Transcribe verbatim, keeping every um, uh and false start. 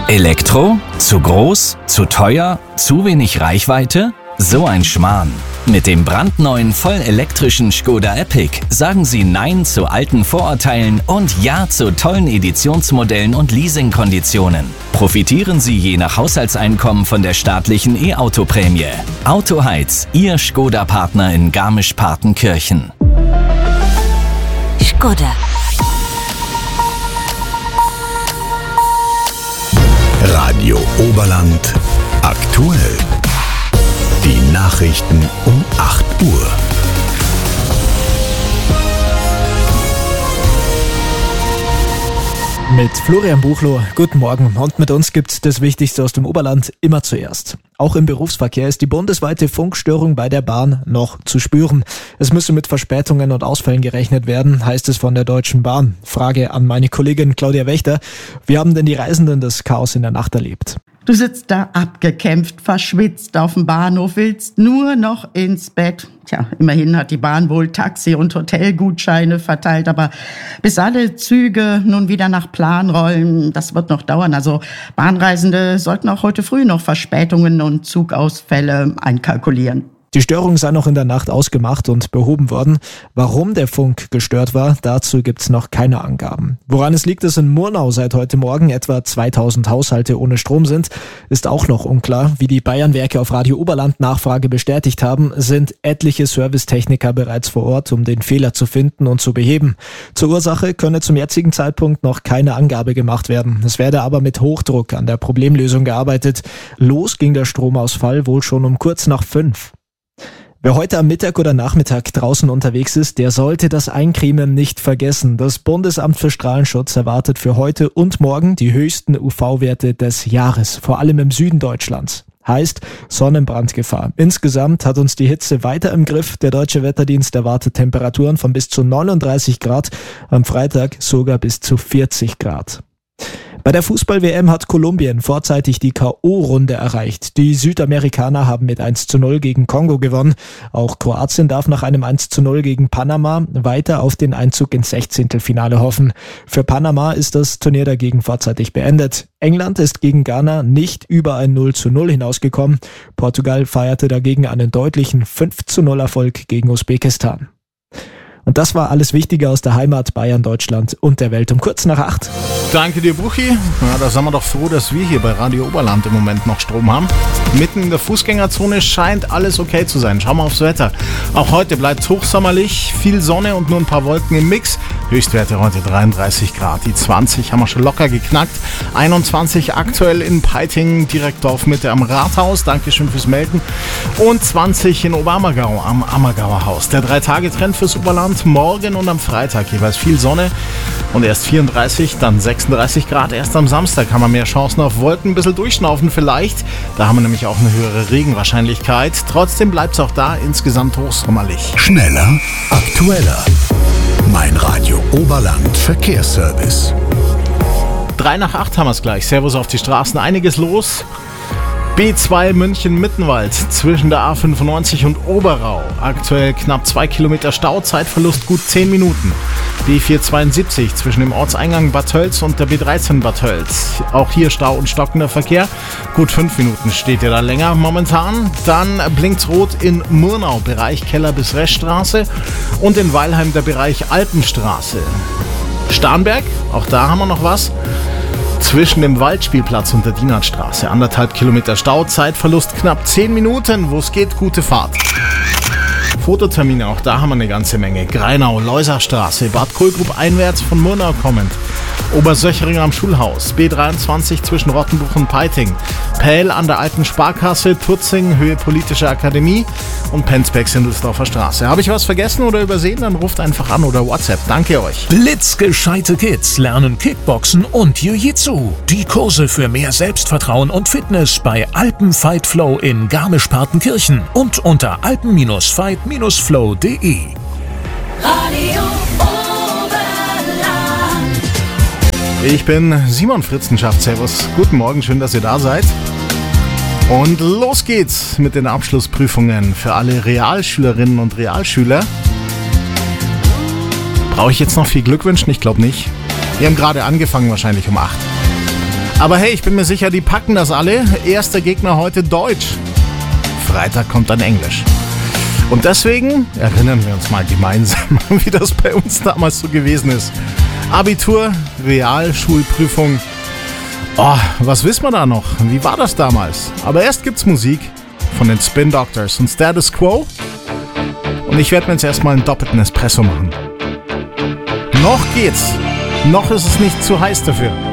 Elektro? Zu groß? Zu teuer? Zu wenig Reichweite? So ein Schmarrn. Mit dem brandneuen vollelektrischen Škoda Epiq sagen Sie Nein zu alten Vorurteilen und Ja zu tollen Editionsmodellen und Leasingkonditionen. Profitieren Sie je nach Haushaltseinkommen von der staatlichen E-Auto-Prämie. Autoheiz, Ihr Škoda-Partner in Garmisch-Partenkirchen. Škoda. Radio Oberland aktuell. Die Nachrichten um acht Uhr. Mit Florian Buchloh, guten Morgen. Und mit uns gibt's das Wichtigste aus dem Oberland immer zuerst. Auch im Berufsverkehr ist die bundesweite Funkstörung bei der Bahn noch zu spüren. Es müsse mit Verspätungen und Ausfällen gerechnet werden, heißt es von der Deutschen Bahn. Frage an meine Kollegin Claudia Wächter. Wie haben denn die Reisenden das Chaos in der Nacht erlebt? Du sitzt da abgekämpft, verschwitzt auf dem Bahnhof, willst nur noch ins Bett. Tja, immerhin hat die Bahn wohl Taxi- und Hotelgutscheine verteilt, aber bis alle Züge nun wieder nach Plan rollen, das wird noch dauern. Also Bahnreisende sollten auch heute früh noch Verspätungen und Zugausfälle einkalkulieren. Die Störung sei noch in der Nacht ausgemacht und behoben worden. Warum der Funk gestört war, dazu gibt's noch keine Angaben. Woran es liegt, dass in Murnau seit heute Morgen etwa zweitausend Haushalte ohne Strom sind, ist auch noch unklar. Wie die Bayernwerke auf Radio Oberland Nachfrage bestätigt haben, sind etliche Servicetechniker bereits vor Ort, um den Fehler zu finden und zu beheben. Zur Ursache könne zum jetzigen Zeitpunkt noch keine Angabe gemacht werden. Es werde aber mit Hochdruck an der Problemlösung gearbeitet. Los ging der Stromausfall wohl schon um kurz nach fünf. Wer heute am Mittag oder Nachmittag draußen unterwegs ist, der sollte das Eincremen nicht vergessen. Das Bundesamt für Strahlenschutz erwartet für heute und morgen die höchsten U V-Werte des Jahres, vor allem im Süden Deutschlands. Heißt Sonnenbrandgefahr. Insgesamt hat uns die Hitze weiter im Griff. Der Deutsche Wetterdienst erwartet Temperaturen von bis zu neununddreißig Grad, am Freitag sogar bis zu vierzig Grad. Bei der Fußball-W M hat Kolumbien vorzeitig die K O-Runde erreicht. Die Südamerikaner haben mit eins zu null gegen Kongo gewonnen. Auch Kroatien darf nach einem eins zu null gegen Panama weiter auf den Einzug ins Sechzehntelfinale hoffen. Für Panama ist das Turnier dagegen vorzeitig beendet. England ist gegen Ghana nicht über ein null zu null hinausgekommen. Portugal feierte dagegen einen deutlichen fünf zu null Erfolg gegen Usbekistan. Und das war alles Wichtige aus der Heimat, Bayern, Deutschland und der Welt um kurz nach acht. Danke dir, Buchi. Ja, da sind wir doch froh, dass wir hier bei Radio Oberland im Moment noch Strom haben. Mitten in der Fußgängerzone scheint alles okay zu sein. Schauen wir aufs Wetter. Auch heute bleibt es hochsommerlich, viel Sonne und nur ein paar Wolken im Mix. Höchstwerte heute dreiunddreißig Grad. Die zwanzig haben wir schon locker geknackt. einundzwanzig aktuell in Peiting, direkt Dorfmitte am Rathaus. Dankeschön fürs Melden. Und zwanzig in Oberammergau am Ammergauer Haus. Der Drei-Tage-Trend fürs Oberland. Morgen und am Freitag jeweils viel Sonne und erst vierunddreißig, dann sechsunddreißig Grad. Erst am Samstag haben wir mehr Chancen auf Wolken, ein bisschen durchschnaufen vielleicht. Da haben wir nämlich auch eine höhere Regenwahrscheinlichkeit. Trotzdem bleibt es auch da insgesamt hochsommerlich. Schneller, aktueller. Mein Radio Oberland Verkehrsservice. Drei nach acht haben wir es gleich. Servus auf die Straßen, einiges los. B zwei München-Mittenwald zwischen der A fünfundneunzig und Oberau. Aktuell knapp zwei Kilometer Stau, Zeitverlust gut zehn Minuten. B vierhundertzweiundsiebzig zwischen dem Ortseingang Bad Tölz und der B dreizehn Bad Tölz. Auch hier Stau und stockender Verkehr. Gut fünf Minuten steht ihr da länger momentan. Dann blinkt's rot in Murnau, Bereich Keller bis Reschstraße. Und in Weilheim der Bereich Alpenstraße. Starnberg, auch da haben wir noch was. Zwischen dem Waldspielplatz und der Dienertstraße. Anderthalb Kilometer Stau, Zeitverlust knapp zehn Minuten. Wo es geht, gute Fahrt. Fototermine, auch da haben wir eine ganze Menge. Greinau, Leusachstraße, Bad Kohlgrub einwärts von Murnau kommend. Obersöchering am Schulhaus, B dreiundzwanzig zwischen Rottenbuch und Peiting. Pähl an der alten Sparkasse, Tutzing, Höhe Politische Akademie und Penzberg Sindelsdorfer Straße. Habe ich was vergessen oder übersehen? Dann ruft einfach an oder WhatsApp. Danke euch. Blitzgescheite Kids lernen Kickboxen und Jiu-Jitsu. Die Kurse für mehr Selbstvertrauen und Fitness bei Alpen Fight Flow in Garmisch-Partenkirchen und unter alpen Fight Flow punkt de. Radio Ich bin Simon Fritzenschaft. Servus. Guten Morgen, schön, dass ihr da seid. Und los geht's mit den Abschlussprüfungen für alle Realschülerinnen und Realschüler. Brauche ich jetzt noch viel Glück wünschen? Ich glaube nicht. Wir haben gerade angefangen, wahrscheinlich um acht. Aber hey, ich bin mir sicher, die packen das alle. Erster Gegner heute Deutsch. Freitag kommt dann Englisch. Und deswegen erinnern wir uns mal gemeinsam, wie das bei uns damals so gewesen ist. Abitur, Realschulprüfung. Oh, was wissen wir da noch? Wie war das damals? Aber erst gibt's Musik von den Spin Doctors und Status Quo. Und ich werde mir jetzt erstmal einen doppelten Espresso machen. Noch geht's. Noch ist es nicht zu heiß dafür.